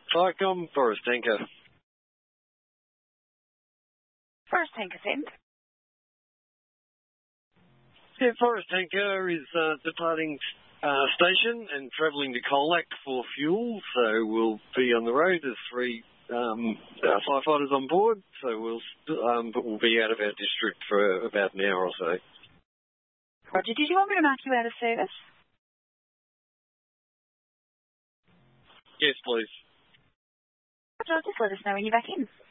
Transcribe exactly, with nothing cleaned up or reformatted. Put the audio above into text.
Cycom, Forest Tanker. Forest Tanker sent. Yeah, Forest Tanker is uh, departing uh, station and travelling to Colac for fuel, so we'll be on the road. There's three um, uh, firefighters on board, so we'll um, but we'll be out of our district for about an hour or so. Roger, did you want me to mark you out of service? Yes, please. Roger, just let us know when you're back in.